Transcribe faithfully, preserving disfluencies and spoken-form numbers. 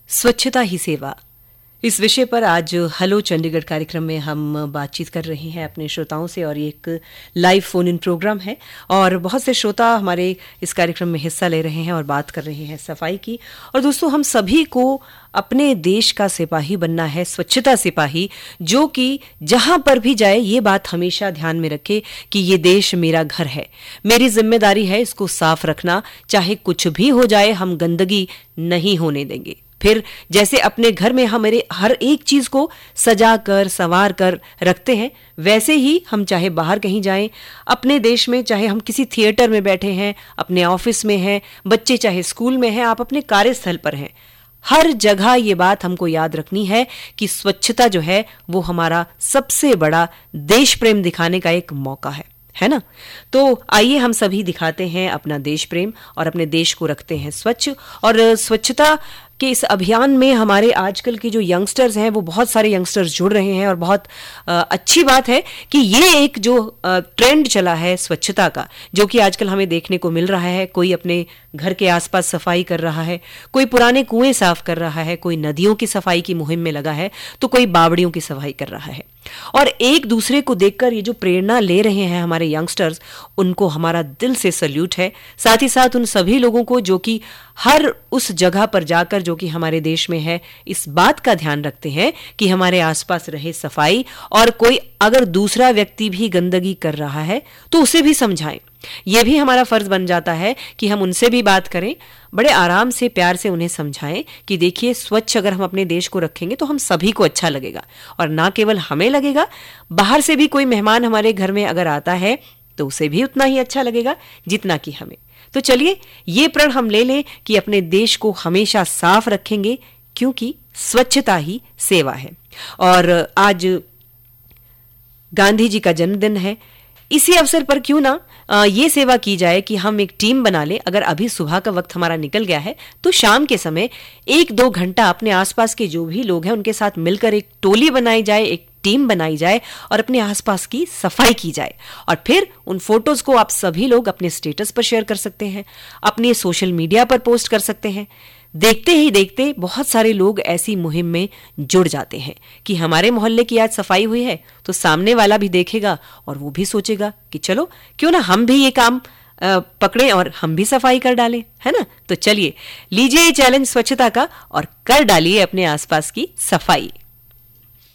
स्वच्छता ही सेवा, इस विषय पर आज हेलो चंडीगढ़ कार्यक्रम में हम बातचीत कर रहे हैं अपने श्रोताओं से और ये एक लाइव फोन इन प्रोग्राम है और बहुत से श्रोता हमारे इस कार्यक्रम में हिस्सा ले रहे हैं और बात कर रहे हैं सफाई की। और दोस्तों, हम सभी को अपने देश का सिपाही बनना है, स्वच्छता सिपाही, जो कि जहां पर भी जाए ये बात हमेशा ध्यान में रखे कि ये देश मेरा घर है, मेरी जिम्मेदारी है इसको साफ रखना, चाहे कुछ भी हो जाए हम गंदगी नहीं होने देंगे। फिर जैसे अपने घर में हमारे हर एक चीज को सजा कर संवार कर रखते हैं, वैसे ही हम चाहे बाहर कहीं जाएं, अपने देश में चाहे हम किसी थिएटर में बैठे हैं, अपने ऑफिस में हैं, बच्चे चाहे स्कूल में हैं, आप अपने कार्यस्थल पर हैं, हर जगह ये बात हमको याद रखनी है कि स्वच्छता जो है वो हमारा सबसे बड़ा देश प्रेम दिखाने का एक मौका है, है ना। तो आइए हम सभी दिखाते हैं अपना देश प्रेम और अपने देश को रखते हैं स्वच्छ। और स्वच्छता कि इस अभियान में हमारे आजकल के जो यंगस्टर्स हैं वो बहुत सारे यंगस्टर्स जुड़ रहे हैं और बहुत आ, अच्छी बात है कि ये एक जो आ, ट्रेंड चला है स्वच्छता का, जो कि आजकल हमें देखने को मिल रहा है। कोई अपने घर के आसपास सफाई कर रहा है, कोई पुराने कुएं साफ कर रहा है, कोई नदियों की सफाई की मुहिम में लगा है, तो कोई बावड़ियों की सफाई कर रहा है। और एक दूसरे को देखकर ये जो प्रेरणा ले रहे हैं हमारे यंगस्टर्स, उनको हमारा दिल से सल्यूट है। साथ ही साथ उन सभी लोगों को जो कि हर उस जगह पर जाकर जो कि हमारे देश में है, इस बात का ध्यान रखते हैं कि हमारे आसपास रहे सफाई, और कोई अगर दूसरा व्यक्ति भी गंदगी कर रहा है तो उसे भी समझाएं। यह भी हमारा फर्ज बन जाता है कि हम उनसे भी बात करें, बड़े आराम से प्यार से उन्हें समझाएं कि देखिए, स्वच्छ अगर हम अपने देश को रखेंगे तो हम सभी को अच्छा लगेगा, और ना केवल हमें लगेगा, बाहर से भी कोई मेहमान हमारे घर में अगर आता है तो उसे भी उतना ही अच्छा लगेगा जितना कि हमें। तो चलिए ये प्रण हम ले लें कि अपने देश को हमेशा साफ रखेंगे, क्योंकि स्वच्छता ही सेवा है। और आज गांधी जी का जन्मदिन है, इसी अवसर पर क्यों ना आ, ये सेवा की जाए कि हम एक टीम बना लें। अगर अभी सुबह का वक्त हमारा निकल गया है तो शाम के समय एक दो घंटा अपने आसपास के जो भी लोग हैं उनके साथ मिलकर एक टोली बनाई जाए, एक टीम बनाई जाए और अपने आसपास की सफाई की जाए। और फिर उन फोटोज को आप सभी लोग अपने स्टेटस पर शेयर कर सकते हैं, अपने सोशल मीडिया पर पोस्ट कर सकते हैं। देखते ही देखते बहुत सारे लोग ऐसी मुहिम में जुड़ जाते हैं कि हमारे मोहल्ले की आज सफाई हुई है, तो सामने वाला भी देखेगा और वो भी सोचेगा कि चलो क्यों ना हम भी ये काम पकड़ें और हम भी सफाई कर डालें, है ना। तो चलिए लीजिए चैलेंज स्वच्छता का और कर डालिए अपने आसपास की सफाई।